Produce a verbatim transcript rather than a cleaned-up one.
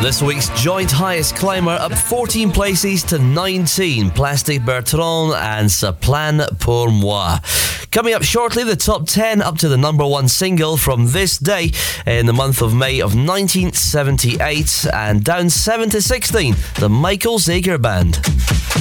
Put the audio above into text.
This week's joint highest climber up fourteen places to nineteen. Plastic Bertrand and Ça plane pour moi. Coming up shortly, the top ten up to the number one single from this day in the month of May of nineteen seventy-eight, and down seven to sixteen, the Michael Zager Band.